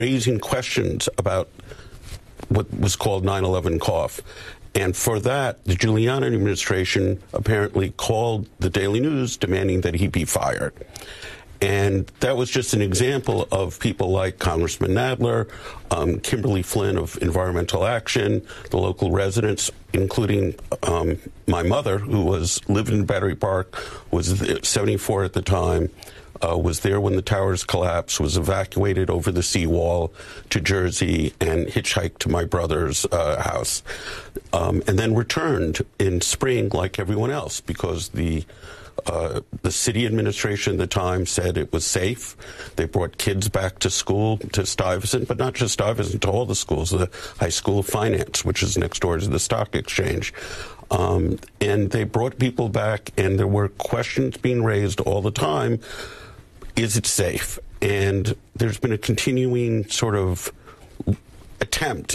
raising questions about what was called 9/11 cough. And for that, the Giuliani administration apparently called the Daily News demanding that he be fired. And that was just an example of people like Congressman Nadler, Kimberly Flynn of Environmental Action, the local residents, including my mother, who lived in Battery Park, was 74 at the time, was there when the towers collapsed, was evacuated over the seawall to Jersey and hitchhiked to my brother's house, and then returned in spring like everyone else because the city administration at the time said it was safe. They brought kids back to school to Stuyvesant, but not just Stuyvesant, to all the schools, the High School of Finance, which is next door to the Stock Exchange. And they brought people back, and there were questions being raised all the time. Is it safe? And there's been a continuing sort of attempt.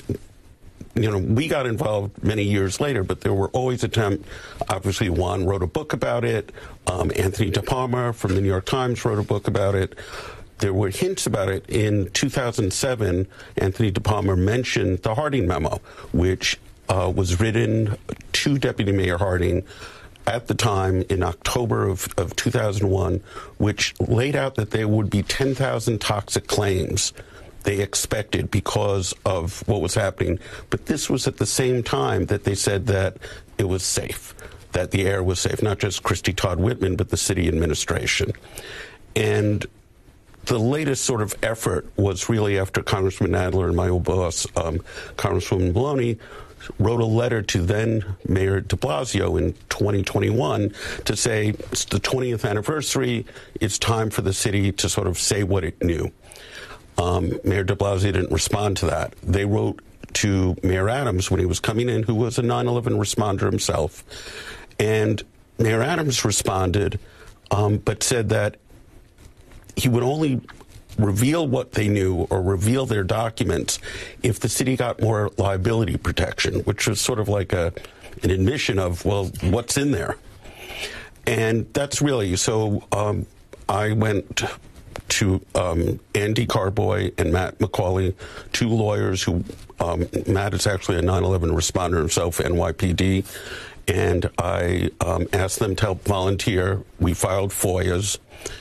We got involved many years later, but there were always attempts. Obviously, Juan wrote a book about it. Anthony DePalma from the New York Times wrote a book about it. There were hints about it. In 2007, Anthony DePalma mentioned the Harding memo, which was written to Deputy Mayor Harding at the time in October of 2001, which laid out that there would be 10,000 toxic claims they expected because of what was happening. But this was at the same time that they said that it was safe, that the air was safe, not just Christy Todd Whitman, but the city administration. And the latest sort of effort was really after Congressman Nadler and my old boss, Congresswoman Maloney, wrote a letter to then Mayor de Blasio in 2021 to say it's the 20th anniversary, it's time for the city to sort of say what it knew. Mayor de Blasio didn't respond to that. They wrote to Mayor Adams when he was coming in, who was a 9/11 responder himself, and Mayor Adams responded, but said that he would only reveal what they knew or reveal their documents if the city got more liability protection, which was sort of like an admission of, well, what's in there? And that's really, so I went to Andy Carboy and Matt McCauley, two lawyers who, Matt is actually a 9/11 responder himself, NYPD, and I asked them to help volunteer. We filed FOIAs,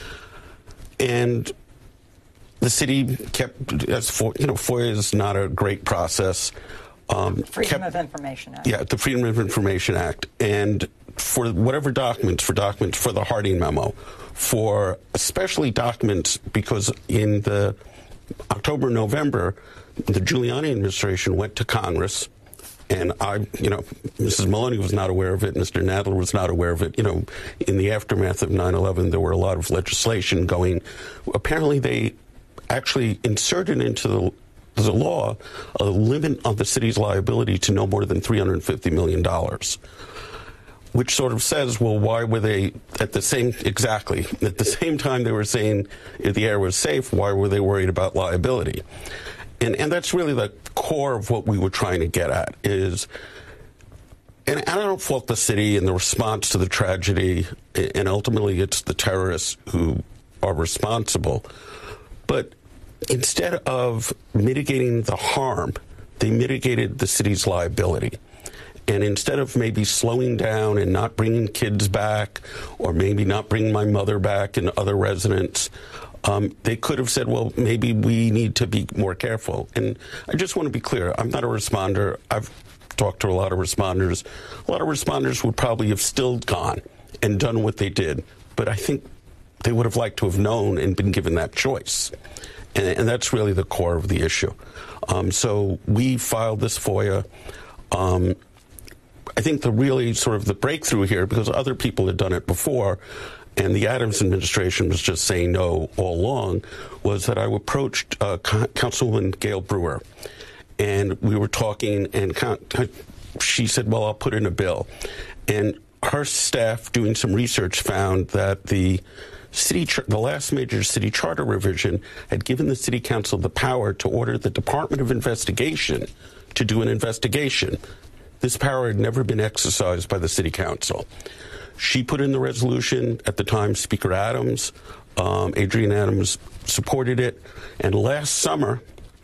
and the city kept, as FOIA is not a great process. Freedom of Information Act. Yeah, the Freedom of Information Act. And for whatever documents for the Harding memo, for especially documents, because in the October, November, the Giuliani administration went to Congress, and Mrs. Maloney was not aware of it, Mr. Nadler was not aware of it. In the aftermath of 9/11, there were a lot of legislation going. Apparently, they actually inserted into the law a limit on the city's liability to no more than $350 million, which sort of says, well, why were they at the same time they were saying if the air was safe, why were they worried about liability? And that's really the core of what we were trying to get at is, and I don't fault the city in the response to the tragedy, and ultimately it's the terrorists who are responsible. But instead of mitigating the harm, they mitigated the city's liability. And instead of maybe slowing down and not bringing kids back, or maybe not bringing my mother back and other residents, they could have said, well, maybe we need to be more careful. And I just want to be clear, I'm not a responder. I've talked to a lot of responders. A lot of responders would probably have still gone and done what they did. But I think they would have liked to have known and been given that choice. And that's really the core of the issue. So we filed this FOIA. I think the really sort of the breakthrough here, because other people had done it before, and the Adams administration was just saying no all along, was that I approached Councilwoman Gail Brewer, and we were talking, and she said, well, I'll put in a bill. And her staff, doing some research, found that the last major city charter revision had given the city council the power to order the Department of Investigation to do an investigation. This power had never been exercised by the city council. She put in the resolution. At the time, Speaker Adams, Adrienne Adams, supported it. And last summer,